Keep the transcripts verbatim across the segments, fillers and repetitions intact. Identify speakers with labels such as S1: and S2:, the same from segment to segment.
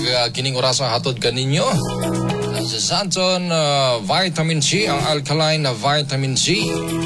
S1: uh, kining orasa hatod kaninyo. Sa Santon uh, Vitamin C, ang alkaline na vitamin C.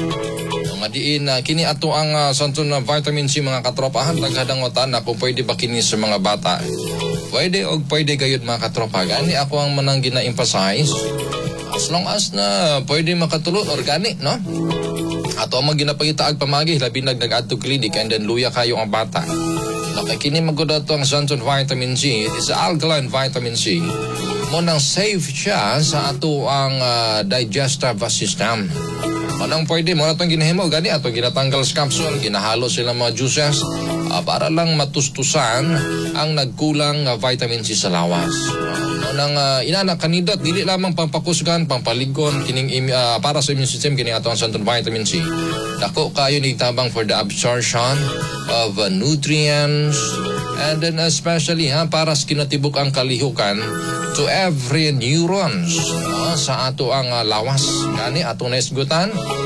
S1: Nga diin uh, kini ato ang uh, Santon na vitamin C mga katropahan, taghadang otan na kung pwede ba kini sa mga bata. Pwede o pwede gayud mga katropa. Gani ako ang manang gina-emphasize. As long as na pwede makatulot organic, no? Ato ang ginapangitaag pamagi labi nag nag-adto clinic and then luya kayo ang bata. Nakakini magud ato ang Santon Vitamin C. It is alkaline vitamin C. Mo nang safe siya sa ato ang uh, digestive system. Manang pwede mo na itong ginahimo, gani atong ginatanggal sa capsule, ginahalo sila mga juices uh, para lang matustusan ang nagkulang uh, vitamin C sa lawas. Uh, nang uh, inanak kanidot, dili lamang pampakusgan, pampaligon, kining, uh, para sa immune system, kining ato ang Santon Vitamin C. Dako kayo nigtabang for the absorption of uh, nutrients, and then especially ha, para sa kinatibuk ang kalihukan to every neurons uh, sa ato ang uh, lawas. Gani atong naisgutan,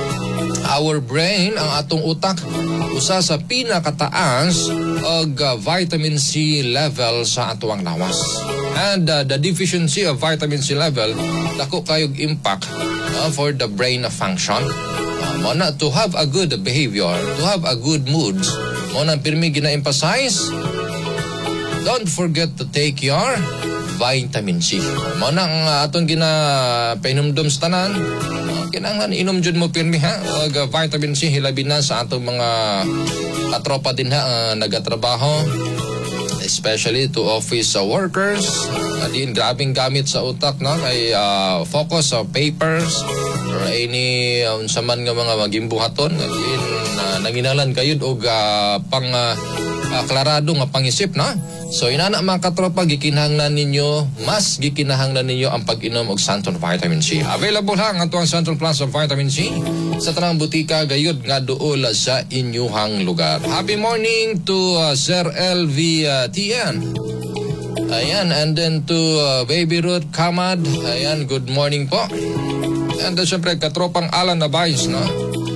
S1: our brain, ang atong utak, usa sa pinakataas og uh, vitamin C level sa ato ang lawas. And uh, the deficiency of vitamin C level, dako kayog impact uh, for the brain function. Uh, muna, to have a good behavior, to have a good mood, muna pirmi gina-emphasize, don't forget to take your vitamin C. Muna ang uh, atong gina-painumdum sa tanan, uh, kinangan inom dyan mo pirmi ha, og uh, vitamin C hilabi na sa atong mga katropa din ha, uh, nagatrabaho, especially to office uh, workers. Uh, din grabing gamit sa utak na kay uh, focus sa uh, papers or any unsa um, man nga mga magimbuhaton. Din uh, nanginalan kayo og uh, pang uh, uh, klarado nga pangisip na. So inana mga katropa, gikinahanglan ninyo, mas gikinahanglan ninyo ang pag-inom og Santon Vitamin C. Available ha ang atuang Santon Plus of Vitamin C sa tanang butika gayud nga duol sa inyuhang lugar. Happy morning to uh, Sir L V uh, T N. Ayan, and then to uh, Baby Ruth Kamad. Ayan, good morning po. And then syempre katropang Alan Nabais, no?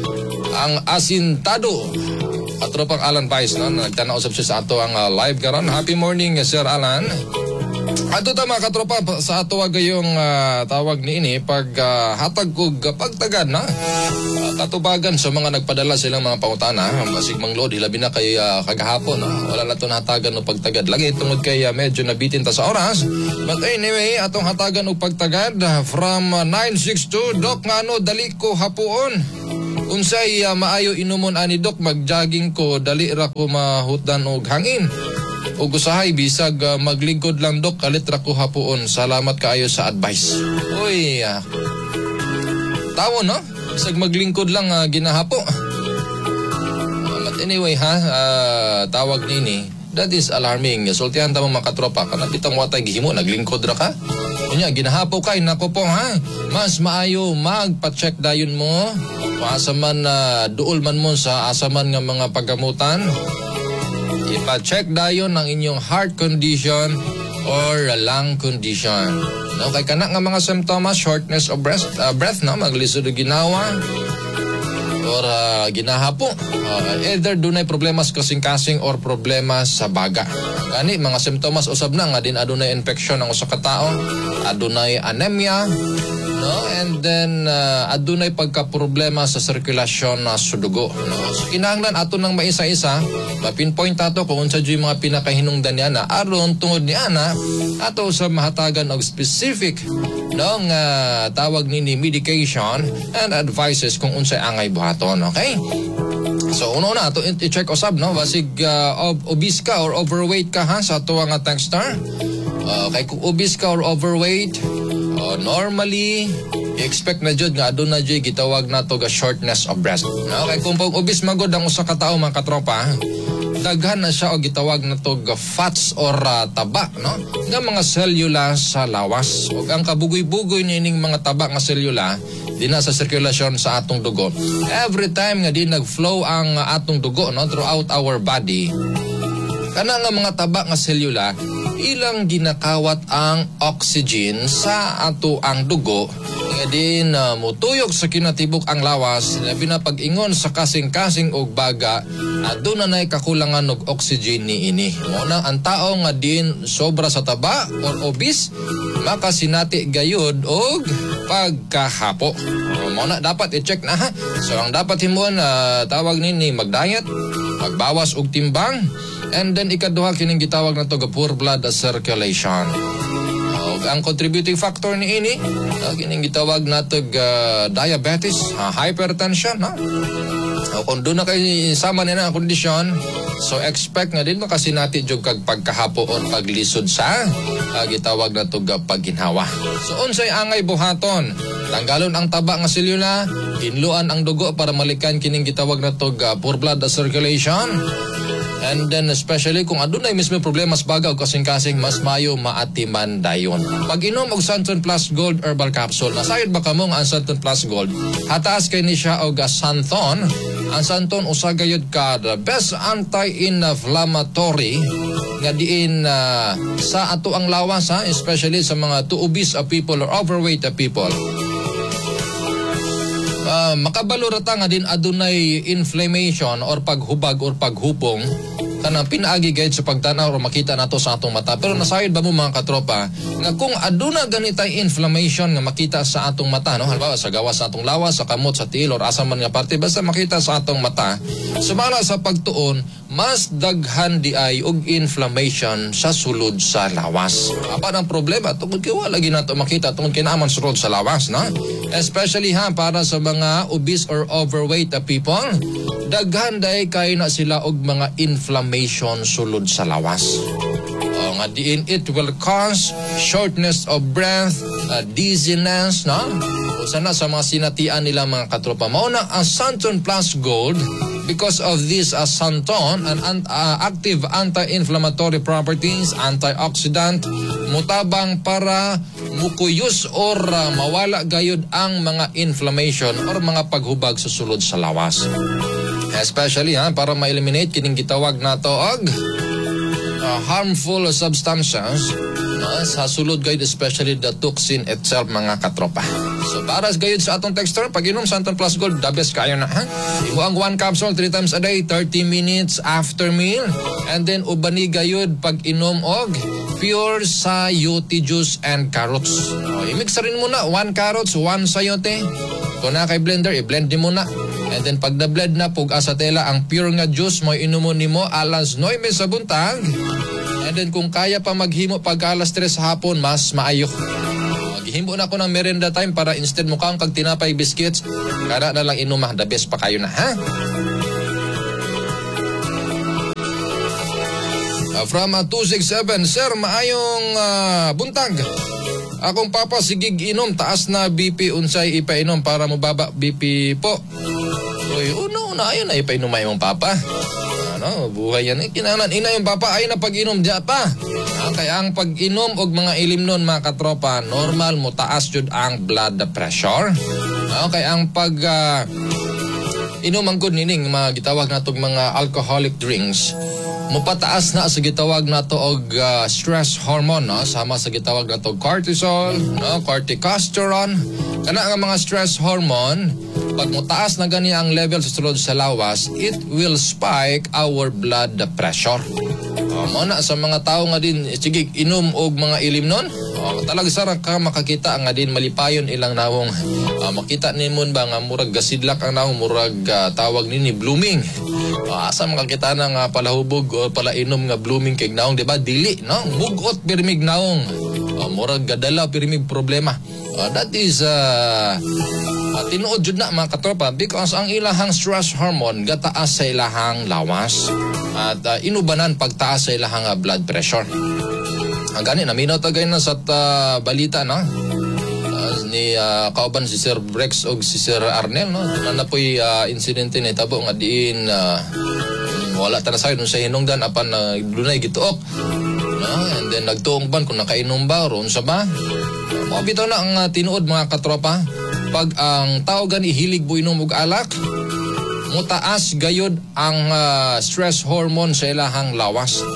S1: Ang asintado. Katropang Alan Vice, no? Nagtanausap siya sa ato ang uh, live karon. Happy morning, Sir Alan. Ato ta mga katropa, sa ato gayong uh, tawag ni ini, pag uh, hatag kog pagtagad na, uh, katubagan sa mga nagpadala silang mga pangutana, basig manglod, hilabi na kay uh, kagahapon, uh, wala na ito nahatagan o pagtagad. Lagi tungod kay uh, medyo nabitin ta sa oras. But anyway, atong hatagan o pagtagad uh, from uh, nine six two, Dok nga no, dali ko hapuon. Unsay uh, maayo inumon ani Dok, mag-jogging ko, dali ra ko mahutdan og hangin. Ug usahay bisag uh, maglingkod lang Dok, kalit ra ko hapuon. Salamat kaayo sa advice. Uy, uh, tawo no? Bisag maglingkod lang uh, ginahapo. Uh, but anyway ha, uh, tawag nini, that is alarming. Sultihan ta mo mga katropa, kana bitang watay gihimo naglingkod ra ka. Unya ginahapo kay nako po ha. Mas maayo magpa-check dayon mo. Asa man uh, duol man mo sa asaman nga mga paggamutan. Ipa-check dayon ang inyong heart condition or lung condition. No, kay kana nga mga simptomas, shortness of breath, uh, breath no, maglisod og ginawa or uh, ginahapo. Uh, either dunay problema sa kasing-kasing or problema sa baga. Gani mga simptomas usab na nga din adunay infection ang usa ka tawo, adunay anemia, no, and then uh, adunay pagka-problema sa sirkulasyon na sa dugo, no. So kinahanglan ato nang maisa-isa, ma-pinpoint ato kung unsa jud mga pinakahinungdan niya na aron tungod ni ana ato sa mahatagan og specific no nga uh, tawag nini medication and advices kung unsay angay buhaton, okay? So uno na ato i-check usab no, basig uh, ob- obese ka or overweight ka ha sa ato nga texter. Uh, kay kung obese ka or overweight, uh, normally i-expect na jud nga aduna jud gitawag nato ga shortness of breath. No? Kay kung pag obese magod ang usa ka tawo mga katropa, daghan na siya o gitawag nato ga fats or uh, taba, no? Nga mga selula sa lawas. Ug ang kabugoy-bugoy nining mga taba nga selula di na sa sirkulasyon sa atong dugo. Every time nga di nag-flow ang uh, atong dugo no throughout our body, kana nga mga taba nga selula ilang ginakawat ang oxygen sa ato ang dugo nga din uh, mutuyok sa kinatibok ang lawas, labi na pag-ingon sa kasing-kasing og baga, aduna na nay kakulangan og oxygen ni ini. Muna ang tao nga din sobra sa taba or obese, makasinati gayud og pagkahapo. Muna dapat i-check na ha. So ang dapat himuon uh, tawag nini mag-diet, magbawas og timbang, and then ikaduha kining gitawag na to ga poor blood circulation. Og ang contributing factor ni ini uh, kining gitawag nato uh, diabetes, uh, hypertension, no? Uh, kung doon na kayo sama nila ang kondisyon, so expect nga din makasinati jud kag pagkahapo or paglisod sa uh, gitawag na to ga pagginhawa. So unsay angay buhaton? Tanggalon ang taba nga selula, hinluan ang dugo para malikan kining gitawag na to ga poor blood circulation. And then especially kung adunay mismo problema sa baga o kasing-kasing, mas mayo maatiman dayon. Pag-inom og Santon Plus Gold Herbal Capsule, nasayod ba kamo nga ang Santon Plus Gold? Hataas kay ni siya og Santon. Ang Santon usa gayud ka the best anti-inflammatory nga diin uh, sa ato ang lawas, ha? Especially sa mga too obese uh, people or overweight uh, people. Uh, makabalurata nga din adunay inflammation or paghubag or paghupong kanang pinaagi gayud sa pagtanaw or makita nato sa atong mata. Pero nasayod ba mo mga katropa nga kung aduna ganitay inflammation nga makita sa atong mata, no? Halimbawa sa gawas sa atong lawas, sa kamot, sa tiil or asa man nga parte, basta makita sa atong mata, sumala sa pagtuon, mas daghan di ay og inflammation sa sulod sa lawas. Apa ang problema? Tungod kay wala lagi nato makita tungod kay naaman sulod sa lawas, no? Especially ha para sa mga obese or overweight people, daghan day kay na sila og mga inflammation sulod sa lawas. O nga diin it will cause shortness of breath, uh, dizziness, no? O sana sa mga sinatian nila mga katropa. Mao na ang Santon Plus Gold because of this uh, Santon and uh, active anti-inflammatory properties, antioxidant, mutabang para mukuyos or uh, mawala gayud ang mga inflammation or mga paghubag sa sulod sa lawas. Especially ha, para ma-eliminate kining gitawag nato og uh, harmful substances uh, sa sulod gayud, especially the toxin itself mga katropa. So para gayud sa atong texture, pag-inom Santon Plus Gold, the best kayo na ha. Imo ang one capsule three times a day, thirty minutes after meal, and then ubani gayud pag-inom og pure sayote juice and carrots. O, i-mix rin muna one carrots, one sayote. Kung na kay blender, i-blend din muna. And then pag na-blend na pug asa tela ang pure nga juice mo inumon nimo alas nine sa buntag. And then kung kaya pa maghimo pag alas tres hapon, mas maayo. Maghimo na ko ng merenda time para instead mo kang kag tinapay biscuits, kada na lang inumah, the best pa kayo na ha. Uh, from uh, two six seven, sir, maayong uh, buntag. Akong papa sigig inom, taas na B P, unsay ipainom para mababa B P po. Uy, una-una, ayun na ipainom ay mong papa. Ano, buhay yan. Eh, kinahanglan, ina yung papa, ay na pag-inom diya pa. Ah, kaya ang pag-inom og mga ilimnon, mga katropa, normal mo, taas yun ang blood pressure. Ah, kaya ang pag... Uh, inom ang good nining, mga gitawag na itong mga alcoholic drinks, mupataas na sa gitawag na to og uh, stress hormone, no? Sama sa gitawag na to cortisol, no? Corticosterone. Kana ang mga stress hormone, pag mutaas na gani ang level sa sulod sa lawas, it will spike our blood pressure. Uh, Muna sa mga tao nga din, sige, inom og mga ilimnon, uh, talaga sarang ka makakita nga din malipayon ilang nawong. Uh, makita nimon ba nga murag gasidlak ang nawong, murag uh, tawag nini blooming. Uh, asa makakita na nga palahubog o palainom nga blooming kay nawong, di ba? Dili, no? Mugot pirmig nawong. Uh, murag gadala pirmig problema. Uh, that is uh, uh, tinuod jud na mga katropa because ang ilahang stress hormone gataas sa ilahang lawas at uh, inubanan pagtaas sa ilahang uh, blood pressure. Ang gani naminaw tagay na sa uh, balita, no? Uh, ni uh, kauban si Sir Brex o si Sir Arnel, no? Na na po'y uh, insidente na itabo nga diin uh, wala ta na sa sa hinungdan apan uh, dunay gituok, no? And then nagtuong ban kung nakainom ba ron sa ba. Mo bitaw na ang uh, tinuod mga katropa, pag ang tao gani hilig bu inom og alak, mutaas gayud ang uh, stress hormone sa ilahang lawas.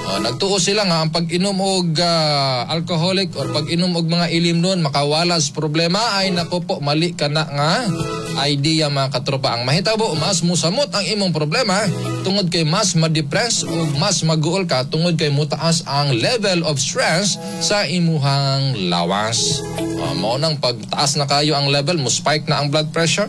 S1: Uh, nagtuo sila nga ang pag-inom og uh, alcoholic or pag-inom og mga ilim nun makawalas problema ay nako po mali ka na nga idea mga katropa. Ang mahitabo mas musamot ang imong problema tungod kay mas ma-depress o mas mag-uol ka tungod kay mutaas ang level of stress sa imuhang lawas. Uh, mao nang pagtaas na kayo ang level mo spike na ang blood pressure.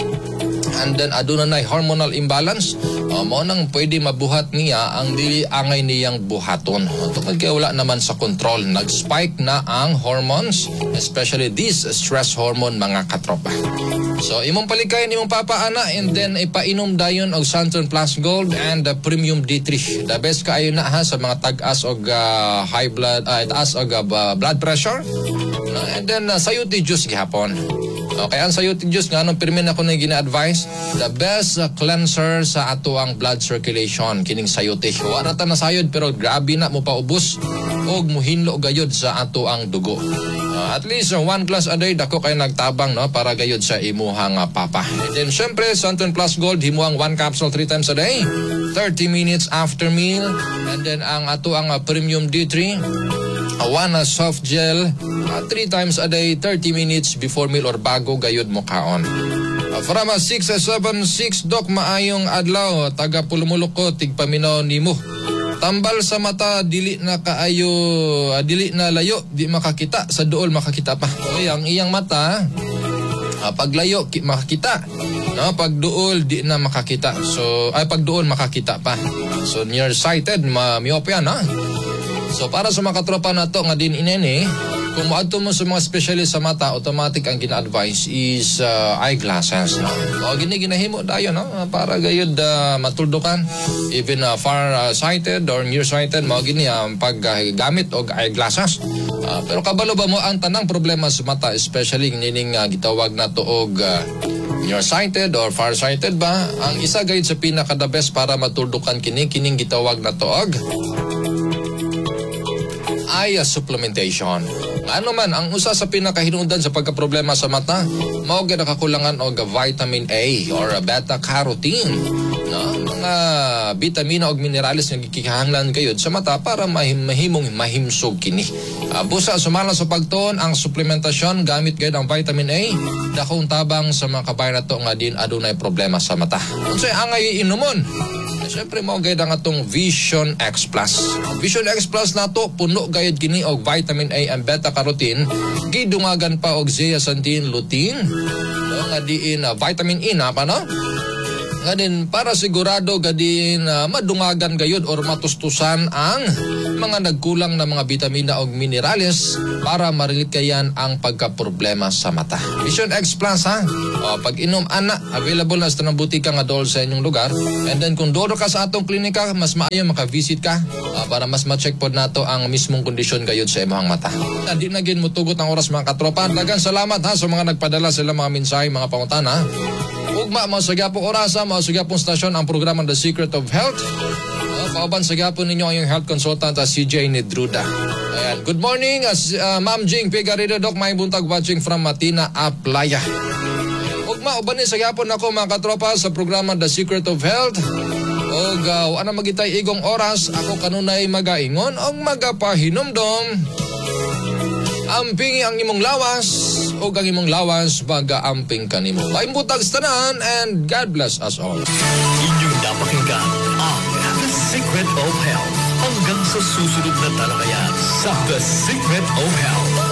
S1: And then aduna na hormonal imbalance, uh, mo nang pwede mabuhat niya ang dili angay niyang buhaton. Tungkol kay wala naman sa control, nag-spike na ang hormones, especially this stress hormone mga katropa. So imong palikayan imong papaana and then ipainom dayon og Santon Plus Gold and the Premium D three. The best kaayo na ha sa mga tag-as og uh, high blood, uh, taas og uh, blood pressure. Uh, and then uh, sayuti juice gihapon. Okay, ang sayuti juice nga anong pirmin ako na gina-advise, the best uh, cleanser sa ato ang blood circulation kining sayuti. Wala ta na sayod pero grabe na mo paubos og muhinlo gayod sa ato ang dugo. Uh, at least uh, one glass a day dako kay nagtabang no para gayod sa imuhang uh, papa. And then syempre Santon Plus Gold himuang one capsule three times a day, thirty minutes after meal. And then ang ato ang uh, Premium D three, uh, one uh, soft gel uh, three times a day, thirty minutes before meal or bago gayod mo kaon. Uh, from uh, six seven six Doc maayong adlaw taga Pulumulok ko tigpaminaw nimo. Tambal sa mata dili na kaayo uh, dili na layo di makakita sa duol makakita pa. Oy ang iyang mata uh, paglayo ki, makakita. No, pag duol di na makakita. So ay pag duol makakita pa. So nearsighted ma myopia na. So para sa mga katropa nato nga din inene, kung maadto mo sa mga specialist sa mata, automatic ang gina-advise is uh, eyeglasses. No? O gini ginahimo dayo no para gayud uh, matuldukan even uh, far-sighted or nearsighted mo gini ang uh, paggamit og eyeglasses. Uh, pero kabalo ba mo ang tanang problema sa mata, especially nining uh, gitawag nato og uh, nearsighted or far-sighted ba? Ang isa gayud sa pinaka the best para matuldukan kini kining gitawag nato og eye supplementation. Ano man ang usa sa pinakahinungdan sa pagkaproblema sa mata, mao gyud nakakulangan og vitamin A or beta carotene. No, mga bitamina og minerales nga gikihanglan gayud sa mata para mahim mahimong mahimsog kini. Uh, busa sumala sa pagtuon ang suplementasyon gamit gayud ang vitamin A, dakong tabang sa mga kabayan nato nga din adunay problema sa mata. Unsay angay inumon? Siyempre mo gayud ang atong Vision X Plus. Vision X Plus nato puno gayud kini og vitamin A and beta carotene, gidungagan pa og zeaxanthin lutein, no, nga diin uh, vitamin E na pa no. Nga din para sigurado gadin uh, madungagan gayud or matustusan ang mga nagkulang na mga bitamina o minerales para marilikayan ang pagkaproblema sa mata. Vision X Plus ha. O, pag inom ana, available na sa tanang butika nga dol sa inyong lugar. And then kung doro ka sa atong klinika, mas maayo maka-visit ka uh, para mas ma-check pod nato ang mismong kondisyon gayud sa imong mata. Hindi na gin mutugot ang oras mga katropa. Dagan salamat ha sa mga nagpadala sila mga mensahe, mga pangutana. Ugma mo sa gyapong orasa, mo sa gyapong stasyon ang programa The Secret of Health. Uh, pauban sa gyapon ninyo ang health consultant uh, C J Nedruda. Ayan. Good morning, uh, uh, Ma'am Jing Pigarido Doc, may buntag watching from Matina Aplaya. Ugma uban ni sa gyapon ako mga katropa sa programa The Secret of Health. Og uh, ana magitay igong oras ako kanunay magaingon og magapahinumdom. Amping ang imong lawas o ang imong lawas baga-amping kanimo. Paimbutag sa tanan and God bless us all.
S2: Inyong napakinggan ang The Secret of Health hanggang sa susunod na talakayan sa The Secret of Health.